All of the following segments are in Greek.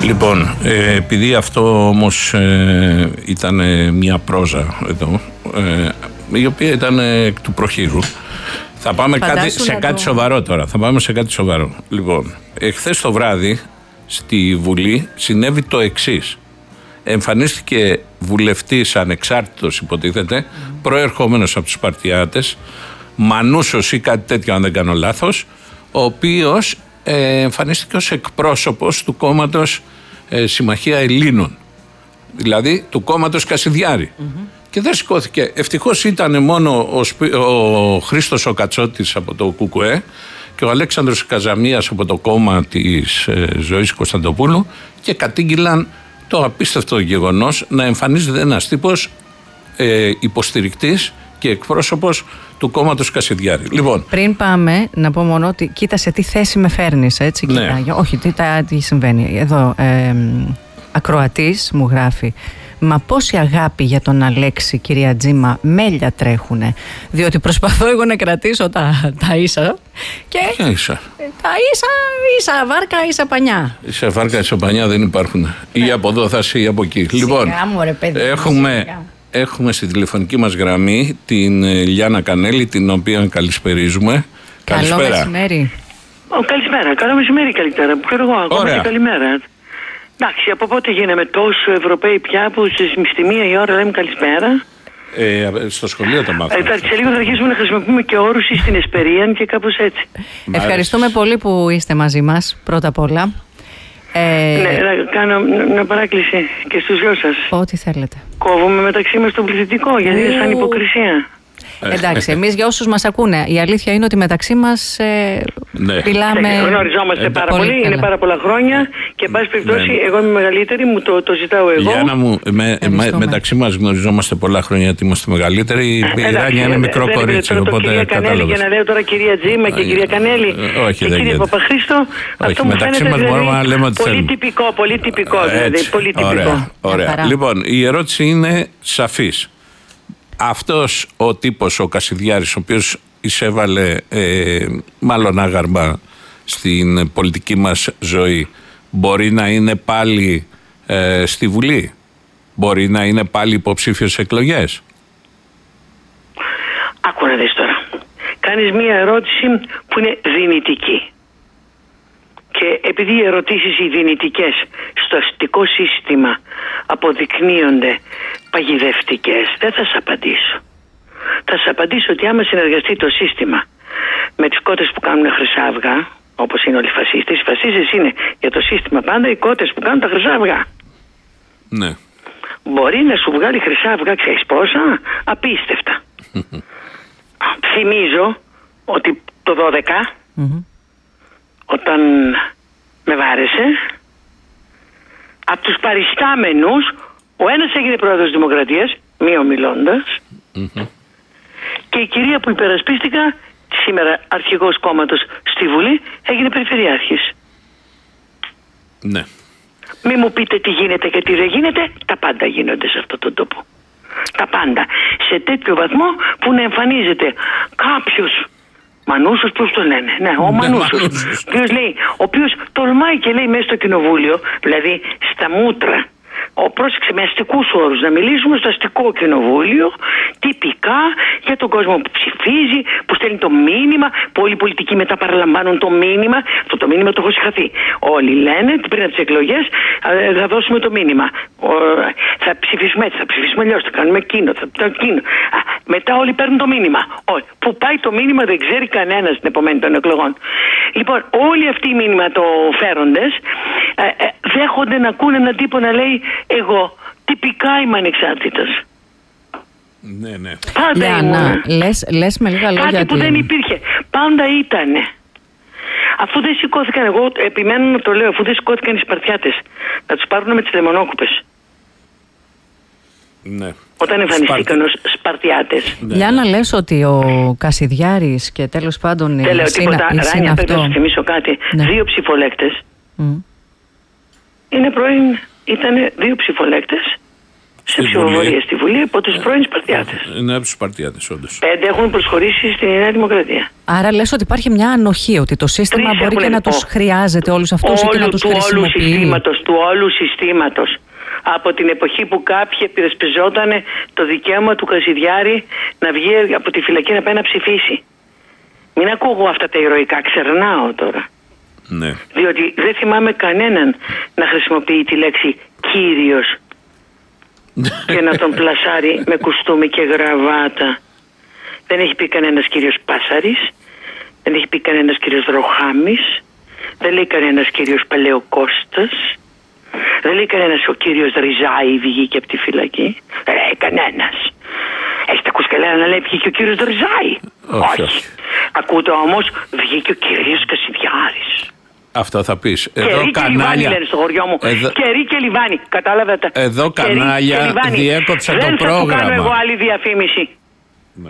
Λοιπόν, επειδή αυτό όμως ήταν μια πρόζα εδώ, η οποία ήταν εκ του προχείρου, θα πάμε σε κάτι σοβαρό τώρα. Θα πάμε σε κάτι σοβαρό. Λοιπόν, εχθές το βράδυ στη Βουλή συνέβη το εξής. Εμφανίστηκε βουλευτής ανεξάρτητος, υποτίθεται, προερχόμενος από τους Σπαρτιάτες, Μανούσος ή κάτι τέτοιο αν δεν κάνω λάθος, ο οποίος εμφανίστηκε ως εκπρόσωπος του κόμματος Συμμαχία Ελλήνων, δηλαδή του κόμματος Κασιδιάρη. Και δεν σηκώθηκε. Ευτυχώς ήταν μόνο ο Χρήστος ο Κατσότης από το ΚΚΕ και ο Αλέξανδρος Καζαμίας από το κόμμα της Ζωής Κωνσταντοπούλου και κατήγγυλαν το απίστευτο γεγονός να εμφανίζεται ένας τύπος υποστηρικτής και εκπρόσωπος του κόμματος Κασιδιάρη. Λοιπόν, πριν πάμε, να πω μόνο ότι κοίτασε τι θέση με φέρνεις, έτσι. Ναι. Όχι, τι συμβαίνει. Εδώ, ακροατής μου γράφει. Μα πόση αγάπη για τον Αλέξη, κυρία Τζίμα, μέλια τρέχουνε. Διότι προσπαθώ εγώ να κρατήσω τα ίσα. Και ποια ίσα? Τα ίσα βάρκα, ίσα πανιά. Ίσα βάρκα, ίσα πανιά δεν υπάρχουν. Ή από εδώ θα είσαι ή από εκεί. Λοιπόν, έχουμε στη τηλεφωνική μας γραμμή την Λιάννα Κανέλη, την οποία καλησπερίζουμε. Καλό μεσημέρι. Καλησπέρα. Καλό μεσημέρι καλύτερα. Ακόμα και καλημέρα. Εντάξει, από πότε γίναμε τόσο Ευρωπαίοι πια που στη μία η ώρα λέμε καλησπέρα? Στο σχολείο το μάθαμε. Σε λίγο θα αρχίσουμε να χρησιμοποιούμε και όρους στην Εσπερίαν και κάπως έτσι. Ευχαριστούμε πολύ που είστε μαζί μας, πρώτα απ' όλα. Ναι, να κάνω μια παράκληση και στους δυο σας. Ό,τι θέλετε. Κόβουμε μεταξύ μας τον πληθυντικό, γιατί είναι σαν υποκρισία. Εντάξει, εμείς για όσους μας ακούνε, η αλήθεια είναι ότι μεταξύ μας μιλάμε. Γνωριζόμαστε πάρα πολύ, είναι πάρα πολλά χρόνια και εν πάση περιπτώσει, εγώ είμαι μεγαλύτερη, μου το ζητάω εγώ. Γιάννα μου, μεταξύ μας γνωριζόμαστε πολλά χρόνια γιατί είμαστε μεγαλύτεροι. Η Ράνια είναι μικρό κορίτσι, οπότε κατάλαβες. Για να λέω τώρα κυρία Τζίμα και κυρία Κανέλη και κύριε Παπαχρήστο, αυτό μου φαίνεται πολύ τυπικό, πολύ τυπικό. Ωραία. Λοιπόν, η ερώτηση είναι σαφής. Αυτός ο τύπος, ο Κασιδιάρης, ο οποίος εισέβαλε μάλλον άγαρμα στην πολιτική μας ζωή, μπορεί να είναι πάλι στη Βουλή? Μπορεί να είναι πάλι υποψήφιος σε εκλογές? Άκου να δεις τώρα. Κάνεις μία ερώτηση που είναι δυνητική. Και επειδή οι ερωτήσεις οι δυνητικές στο αστικό σύστημα αποδεικνύονται παγιδευτικές, δεν θα σας απαντήσω. Θα σας απαντήσω ότι άμα συνεργαστεί το σύστημα με τις κότες που κάνουν χρυσά αυγά, όπως είναι όλοι οι φασίστες, οι φασίστες είναι για το σύστημα πάντα οι κότες που κάνουν τα χρυσά αυγά. Ναι. Μπορεί να σου βγάλει χρυσά αυγά, ξέρεις πόσα? Απίστευτα. Θυμίζω ότι το 12 όταν με βάρεσε, από τους παριστάμενους ο ένας έγινε πρόεδρος της Δημοκρατίας, μη ομιλώντας, και η κυρία που υπερασπίστηκα, σήμερα αρχηγός κόμματος στη Βουλή, έγινε περιφερειάρχης. Ναι. Μη μου πείτε τι γίνεται και τι δεν γίνεται, τα πάντα γίνονται σε αυτόν τον τόπο. Τα πάντα. Σε τέτοιο βαθμό που να εμφανίζεται κάποιος Μανούσος, πώς το λένε? Ναι, ο Μανούσος. Ο οποίος τολμάει και λέει μέσα στο κοινοβούλιο, δηλαδή στα μούτρα, πρόσεξε με αστικούς όρους, να μιλήσουμε στο αστικό κοινοβούλιο τυπικά για τον κόσμο που ψηφίζει, που στέλνει το μήνυμα, που όλοι οι πολιτικοί μετά παραλαμβάνουν το μήνυμα. Αυτό το μήνυμα το έχω συγχαθεί. Όλοι λένε πριν από τις εκλογές θα δώσουμε το μήνυμα. Θα ψηφίσουμε έτσι, θα ψηφίσουμε αλλιώς, θα κάνουμε εκείνο, εκείνο. Μετά όλοι παίρνουν το μήνυμα. Που πάει το μήνυμα δεν ξέρει κανένας την επομένη των εκλογών. Λοιπόν, όλοι αυτοί οι μήνυματοφέροντες δέχονται να ακούνε έναν τύπο να λέει εγώ τυπικά είμαι ανεξάρτητος. Ναι, ναι. Πάντα ήμουν. Λες με λίγα λόγια. Κάτι που δεν υπήρχε. Πάντα ήτανε. Αφού δεν σηκώθηκαν, εγώ επιμένω να το λέω, αφού δεν σηκώθηκαν οι Σπαρτιάτες, να τους πάρουν με τις δαιμονόκουπες. Ναι. Όταν εμφανιστήκαν ως Σπαρτιάτες. Για να λες ότι ο Κασιδιάρης και τέλος πάντων δεν λέω τίποτα, Ράνια, πρέπει να σου θυμίσω κάτι. Ναι. 2 ψηφολέκτες. Είναι πρώην, ήταν 2 ψηφολέκτες σε ψηφοφορία στη Βουλή από τους πρώην Σπαρτιάτες. Είναι από τους Σπαρτιάτες, όντως. 5 έχουν προσχωρήσει στη Νέα Δημοκρατία. Άρα λες ότι υπάρχει μια ανοχή, ότι το σύστημα 3 μπορεί και να τους χρειάζεται όλους αυτούς και να τους χρησιμοποιεί. Του όλου συστήματος. Από την εποχή που κάποιοι επισπιζόταν το δικαίωμα του Κασιδιάρη να βγει από τη φυλακή να πάει να ψηφίσει. Μην ακούω αυτά τα ηρωικά, ξερνάω τώρα. Ναι. Διότι δεν θυμάμαι κανέναν να χρησιμοποιεί τη λέξη κύριος και να τον πλασάρει με κουστούμι και γραβάτα. Δεν έχει πει κανένας κύριος Πάσαρης, δεν έχει πει κανένας κύριος Ροχάμης, δεν λέει κανένας κύριος Παλαιοκώστας, δεν λέει κανένας ο κύριος Ριζάη βγήκε από τη φυλακή. Κανένας. Έχετε ακούσει καλά να λέει βγήκε ο κύριος Ριζάη? Όχι. Ακούτε όμως βγήκε ο κύριος Κασιδιάρης. Αυτό θα πεις. Εδώ κανάλια λένε στο χωριό μου. Κερί και λιβάνι. Κατάλαβατε. Εδώ κανάλια διέκοψαν το πρόγραμμα. Δεν θα του κάνω εγώ άλλη διαφήμιση. Ναι.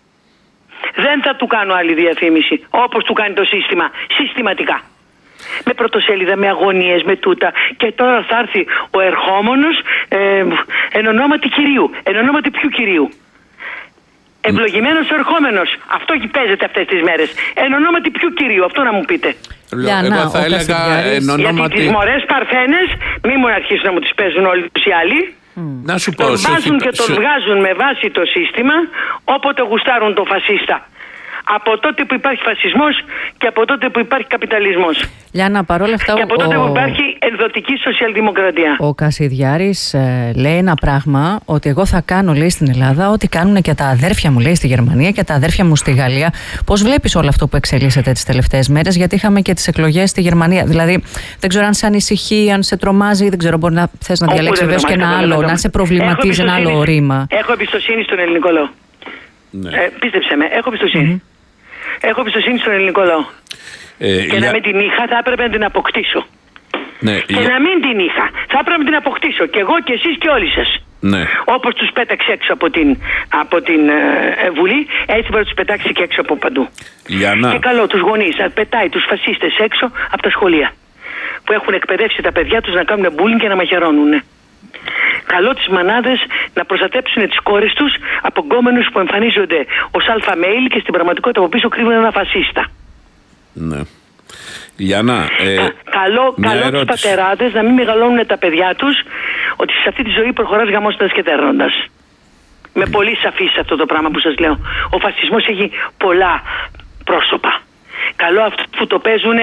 Δεν θα του κάνω άλλη διαφήμιση. Όπως του κάνει το σύστημα. Συστηματικά. Με πρωτοσέλιδα, με αγωνίες, με τούτα. Και τώρα θα έρθει ο ερχόμενος εν ονόματι κυρίου. Εν ονόματι ποιου κυρίου? Ευλογημένος ο ερχόμενος. Αυτό παίζεται αυτές τις μέρες. Εν ονόματι ποιου κυρίου? Αυτό να μου πείτε. Εγώ θα έλεγα εν ονόματι... Γιατί τις μωρές παρθένες, μη μου αρχίσουν να μου τις παίζουν όλοι τους οι άλλοι. Να σου πω, τον βάζουν και τον βγάζουν με βάση το σύστημα όποτε γουστάρουν το φασίστα. Από τότε που υπάρχει φασισμός και από τότε που υπάρχει καπιταλισμός. Λιάννα, παρόλα αυτά, και από τότε που υπάρχει ενδοτική σοσιαλδημοκρατία. Ο Κασιδιάρης λέει ένα πράγμα, ότι εγώ θα κάνω, λέει, στην Ελλάδα ό,τι κάνουν και τα αδέρφια μου, λέει, στη Γερμανία και τα αδέρφια μου στη Γαλλία. Πώς βλέπεις όλο αυτό που εξελίσσεται τις τελευταίες μέρες? Γιατί είχαμε και τις εκλογές στη Γερμανία. Δηλαδή, δεν ξέρω αν σε ανησυχεί, αν σε τρομάζει, δεν ξέρω, μπορεί να θες να διαλέξεις βεβαίως και ένα άλλο, να σε προβληματίζει ένα άλλο ρήμα. Έχω εμπιστοσύνη στον ελληνικό λαό. Ναι. Πίστεψε με, έχω εμπιστοσύνη. Έχω εμπιστοσύνη στον ελληνικό λαό. Και να μην την είχα, θα έπρεπε να την αποκτήσω. Ναι, και να μην την είχα, θα έπρεπε να την αποκτήσω. Και εγώ και εσείς και όλοι σας. Ναι. Όπως τους πέταξε έξω από την Βουλή, έτσι θα τους πετάξει και έξω από παντού. Λιάννα. Και καλό τους γονείς να πετάει τους φασίστες έξω από τα σχολεία. Που έχουν εκπαιδεύσει τα παιδιά τους να κάνουν bullying και να μαχαιρώνουν. Καλό τις μανάδες να προστατέψουν τις κόρες τους από γκόμενους που εμφανίζονται ως αλφα μέιλ και στην πραγματικότητα από πίσω κρύβουν ένα φασίστα. Ναι. Λιάννα, καλό τους πατεράδες να μην μεγαλώνουν τα παιδιά τους ότι σε αυτή τη ζωή προχωράς γαμώστας και δέρνοντας. Με πολύ σαφής αυτό το πράγμα που σας λέω. Ο φασισμός έχει πολλά πρόσωπα. Καλό αυτό που το παίζουν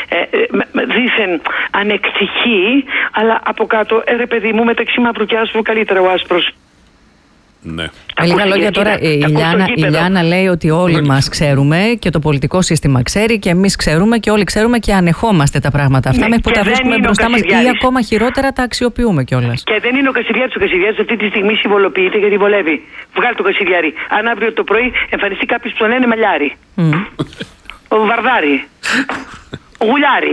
δήθεν ανεκτικοί, αλλά από κάτω, ρε παιδί μου, μεταξύ μαύρου και άσπρου καλύτερα ο άσπρος. Ναι. Με λίγα λόγια τώρα, η Λιάννα λέει ότι όλοι μας ξέρουμε και το πολιτικό σύστημα ξέρει και εμείς ξέρουμε και όλοι ξέρουμε και ανεχόμαστε τα πράγματα αυτά, μέχρι που τα βρίσκουμε μπροστά μας ή ακόμα χειρότερα τα αξιοποιούμε κιόλας. Και δεν είναι ο Κασιδιάρης. Ο Κασιδιάρης αυτή τη στιγμή συμβολοποιείται γιατί βολεύει. Βγάλει το Κασιδιάρη. Αν αύριο το πρωί εμφανιστεί κάποιος που τον λένε Μαλιάρη. Ο Βαρδάρη. Ο Γουλιάρη.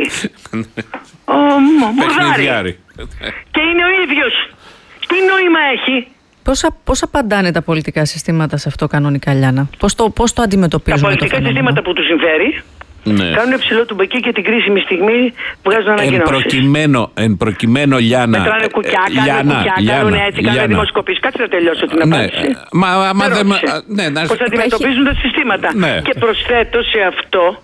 Ο Μουρδάρη. Και είναι ο ίδιος. Τι νόημα έχει? Πώς απαντάνε τα πολιτικά συστήματα σε αυτό κανονικά, Λιάννα? Πώς το αντιμετωπίζουν? Τα πολιτικά συστήματα που τους συμφέρει, ναι, κάνουν ψηλό του μπεκί και την κρίσιμη στιγμή βγάζουν ανακοινώσεις. Εν προκειμένου, Λιάννα. Μετράνε κουκιά, κάνουν έτσι, κάνουν δημοσκοπήσεις. Κάτσε να τελειώσω την απάντηση. Πώς αντιμετωπίζουν τα συστήματα. Ναι. Και προσθέτω σε αυτό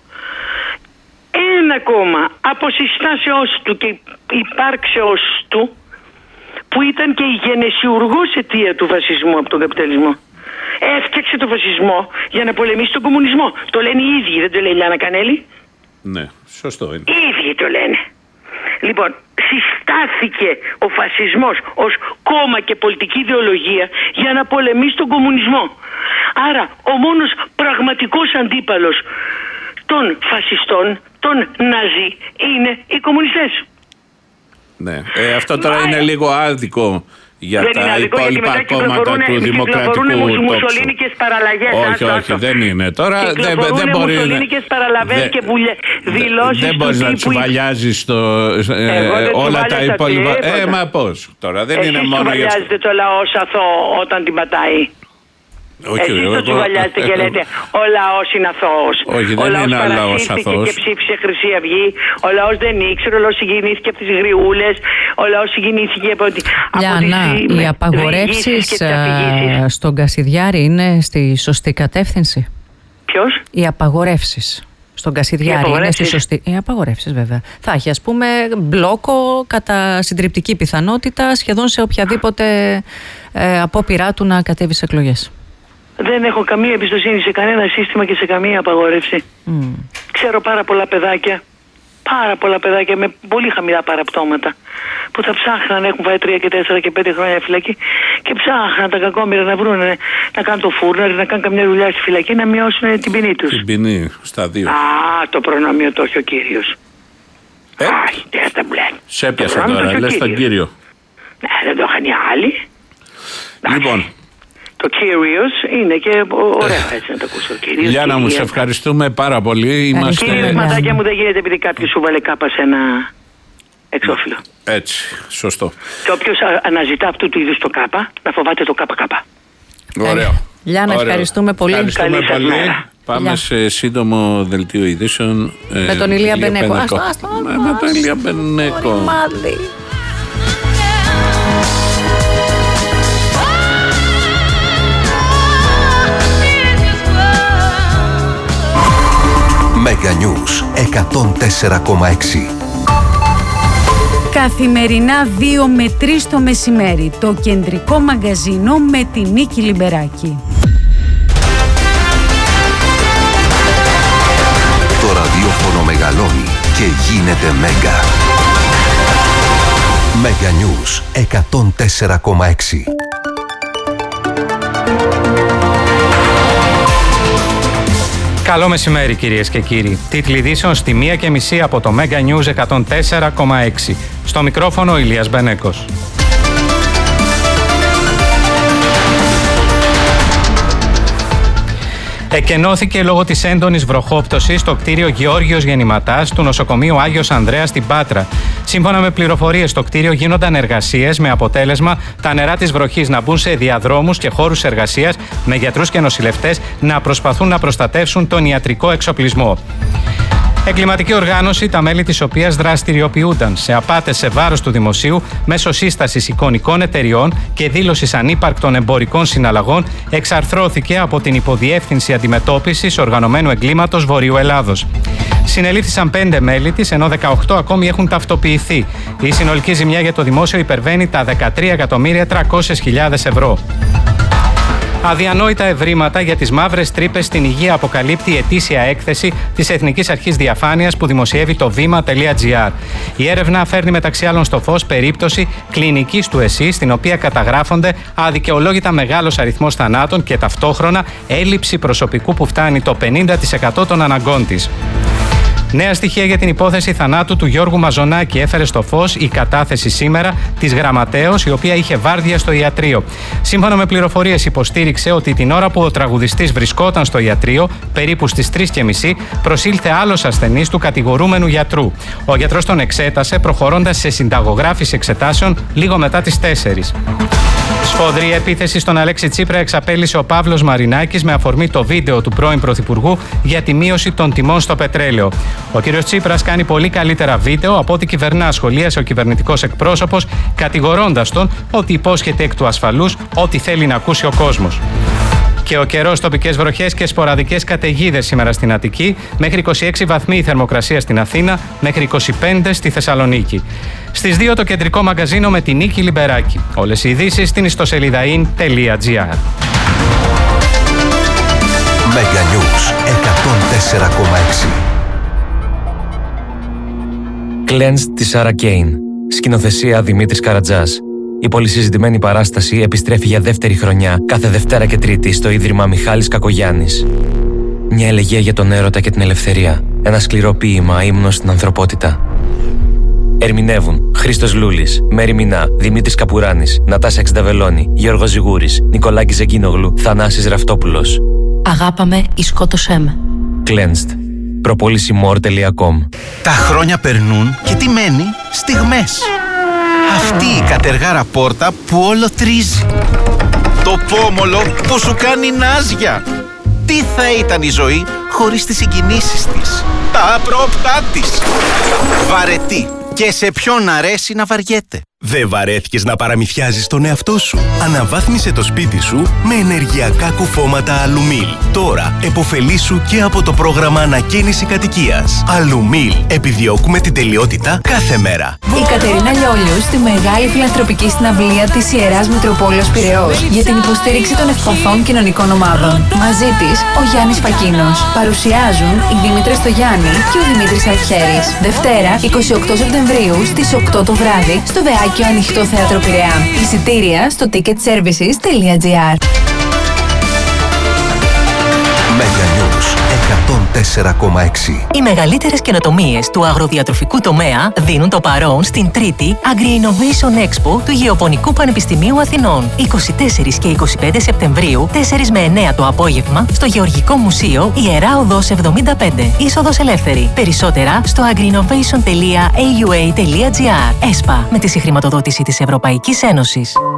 ένα ακόμα από συστάσεώς του και υπάρξεώς του, που ήταν και η γενεσιουργός αιτία του φασισμού από τον καπιταλισμό. Έφτιαξε τον φασισμό για να πολεμήσει τον κομμουνισμό. Το λένε οι ίδιοι, δεν το λέει η Λιάννα Κανέλη. Ναι, σωστό είναι. Οι ίδιοι το λένε. Λοιπόν, συστάθηκε ο φασισμός ως κόμμα και πολιτική ιδεολογία για να πολεμήσει τον κομμουνισμό. Άρα ο μόνος πραγματικός αντίπαλος των φασιστών, των Ναζί, είναι οι κομμουνιστές. Ναι. Αυτό τώρα είναι λίγο άδικο για τα υπόλοιπα κόμματα του δημοκρατικού τόξου. Μουσολίνικες παραλλαγές. Όχι, δεν είναι. Τώρα δεν μπορεί. Μουσολίνικες παραλαβές και δηλώσεις. Δεν μπορείς να τσουβαλιάζεις όλα τα υπόλοιπα. Μα πώς τώρα, δεν είναι μόνο για αυτό. Τσουβαλιάζετε το λαό σαθό όταν την πατάει. Εσείς το τσουβαλιάζετε και λέτε ο λαός είναι αθώος. Όχι, δεν είναι ο λαός αθώος. Και ψήφισε Χρυσή Αυγή. Ο λαός δεν ήξερε, ο λαός συγκινήθηκε από τις γριούλες. Ο λαός συγκινήθηκε από τις οι απαγορεύσεις στον Κασιδιάρη είναι στη σωστή κατεύθυνση? Ποιος? Οι απαγορεύσεις στον Κασιδιάρη είναι στη σωστή. Οι απαγορεύσεις, βέβαια. Θα έχει, ας πούμε, μπλόκο κατά συντριπτική πιθανότητα σχεδόν σε οποιαδήποτε απόπειρά του να κατέβει σε εκλογές. Δεν έχω καμία εμπιστοσύνη σε κανένα σύστημα και σε καμία απαγόρευση. Ξέρω πάρα πολλά παιδάκια με πολύ χαμηλά παραπτώματα που θα ψάχναν, έχουν φάει 3 και 4 και 5 χρόνια φυλακή και ψάχναν τα κακόμοιρα να βρουν, να κάνουν το φούρναρι, να κάνουν καμιά δουλειά στη φυλακή, να μειώσουν την ποινή τους. Την ποινή στα 2. Το προνόμιο το έχει ο κύριος. Σε έπιασε τώρα, λες τον κύριο. Δεν το είχαν οι άλλοι. Λοιπόν, το Κύριος είναι και ωραία έτσι να το ακούσω. Λιάννα μου, σε ευχαριστούμε πάρα πολύ. Κύριε ματάκια μου, δεν γίνεται επειδή κάποιος σου βάλε κάπα σε ένα εξώφυλλο. Έτσι, σωστό. Και όποιος αναζητά αυτού του είδους το κάπα, να φοβάται το κάπα. Ωραίο. Λιάννα, ευχαριστούμε πολύ. Ευχαριστούμε πολύ. Πάμε σε σύντομο δελτίο ειδήσεων. Με τον Ηλία Μπενέκο. Με τον Ηλία Μπενέκο. Mega News 104,6. Καθημερινά 2 με 3 το μεσημέρι, το κεντρικό μαγκαζίνο με τη Νίκη Λιμπεράκη. Το ραδιόφωνο μεγαλώνει και γίνεται Μέγκα. Mega News 104,6. Καλό μεσημέρι κυρίες και κύριοι. Τίτλοι ειδήσεων στη 1:30 από το Mega News 104,6. Στο μικρόφωνο ο Ηλίας Μπενέκος. Εκενώθηκε λόγω της έντονης βροχόπτωσης στο κτίριο Γεώργιος Γεννηματάς του νοσοκομείου Άγιος Ανδρέας στην Πάτρα. Σύμφωνα με πληροφορίες, στο κτίριο γίνονταν εργασίες με αποτέλεσμα τα νερά της βροχής να μπουν σε διαδρόμους και χώρους εργασίας, με γιατρούς και νοσηλευτές να προσπαθούν να προστατεύσουν τον ιατρικό εξοπλισμό. Εγκληματική οργάνωση, τα μέλη της οποίας δραστηριοποιούνταν σε απάτες σε βάρος του δημοσίου μέσω σύστασης εικονικών εταιριών και δήλωσης ανύπαρκτων εμπορικών συναλλαγών, εξαρθρώθηκε από την Υποδιεύθυνση Αντιμετώπισης Οργανωμένου Εγκλήματος Βορείου Ελλάδος. Συνελήφθησαν 5 μέλη της, ενώ 18 ακόμη έχουν ταυτοποιηθεί. Η συνολική ζημιά για το δημόσιο υπερβαίνει τα 13.300.000 ευρώ. Αδιανόητα ευρήματα για τις μαύρες τρύπες στην υγεία αποκαλύπτει η ετήσια έκθεση της Εθνικής Αρχής Διαφάνειας που δημοσιεύει το βήμα.gr. Η έρευνα φέρνει μεταξύ άλλων στο φως περίπτωση κλινικής του ΕΣΥ, στην οποία καταγράφονται αδικαιολόγητα μεγάλος αριθμός θανάτων και ταυτόχρονα έλλειψη προσωπικού που φτάνει το 50% των αναγκών της. Νέα στοιχεία για την υπόθεση θανάτου του Γιώργου Μαζονάκη έφερε στο φως η κατάθεση σήμερα της γραμματέως, η οποία είχε βάρδια στο ιατρείο. Σύμφωνα με πληροφορίες, υποστήριξε ότι την ώρα που ο τραγουδιστής βρισκόταν στο ιατρείο, περίπου στις 3:30, προσήλθε άλλος ασθενής του κατηγορούμενου γιατρού. Ο γιατρός τον εξέτασε, προχωρώντας σε συνταγογράφηση εξετάσεων λίγο μετά τις 4. Σφοδρή επίθεση στον Αλέξη Τσίπρα εξαπέλυσε ο Παύλος Μαρινάκης με αφορμή το βίντεο του πρώην Πρωθυπουργού για τη μείωση των τιμών στο πετρέλαιο. Ο κ. Τσίπρας κάνει πολύ καλύτερα βίντεο από ό,τι κυβερνά, σχολίασε ο κυβερνητικός εκπρόσωπος, κατηγορώντας τον ότι υπόσχεται εκ του ασφαλούς ό,τι θέλει να ακούσει ο κόσμος. Και ο καιρός, τοπικές βροχές και σποραδικές καταιγίδες σήμερα στην Αττική, μέχρι 26 βαθμοί η θερμοκρασία στην Αθήνα, μέχρι 25 στη Θεσσαλονίκη. Στις 2 το κεντρικό μαγκαζίνο με την Νίκη Λιμπεράκη. Όλες οι ειδήσεις στην ιστοσελίδα in.gr. Mega News 104,6. Cleansed της Σάρα Κέιν. Σκηνοθεσία Δημήτρης Καρατζάς. Η πολυσυζητημένη παράσταση επιστρέφει για δεύτερη χρονιά κάθε Δευτέρα και Τρίτη στο Ίδρυμα Μιχάλης Κακογιάννης. Μια ελεγεία για τον έρωτα και την ελευθερία. Ένα σκληρό ποίημα ύμνος στην ανθρωπότητα. Ερμηνεύουν Χρήστος Λούλης, Μέρη Μινά, Δημήτρης Καπουράνης, Νατάσα Εξνταβελώνη, Γιώργος Ζιγούρης, Νικολάκης Ζεγκίνογλου, Θανάσης Ραφτόπουλος. Αγάπαμε ή σκότωσέ με. Cleansed. Προπόλησιμor.com. Τα χρόνια περνούν και τι μένει? Στιγμές. Αυτή η κατεργάρα πόρτα που όλο τρίζει. Το πόμολο που σου κάνει νάζια. Τι θα ήταν η ζωή χωρίς τις συγκινήσεις της, τα απρόπτά της. Βαρετή. Και σε ποιον αρέσει να βαριέται. Δεν βαρέθηκες να παραμυθιάζεις τον εαυτό σου? Αναβάθμισε το σπίτι σου με ενεργειακά κουφώματα Αλουμίλ. Τώρα επωφελήσου και από το πρόγραμμα ανακαίνιση κατοικίας. Αλουμίλ. Επιδιώκουμε την τελειότητα κάθε μέρα. Η Κατερίνα Λιόλιου στη μεγάλη φιλανθρωπική συναυλία της Ιεράς Μητροπόλεως Πειραιώς για την υποστήριξη των ευπαθών κοινωνικών ομάδων. Μαζί της ο Γιάννης Φακίνος. Παρουσιάζουν η Δήμητρα Στογιάννη και ο Δημήτρης Αρχέρης. Δευτέρα 28 Σεπτεμβρίου στις 8 το βράδυ στο Βεάκι και ο Ανοιχτό Θέατρο Πειραιά. Εισιτήρια στο ticketservices.gr. Mega News 104,6. Οι μεγαλύτερες καινοτομίες του αγροδιατροφικού τομέα δίνουν το παρόν στην τρίτη Agri-Innovation Expo του Γεωπονικού Πανεπιστημίου Αθηνών. 24 και 25 Σεπτεμβρίου, 4 με 9 το απόγευμα, στο Γεωργικό Μουσείο Ιερά Οδός 75. Είσοδος ελεύθερη. Περισσότερα στο agriinnovation.aua.gr. ΕΣΠΑ, με τη συγχρηματοδότηση της Ευρωπαϊκής Ένωσης.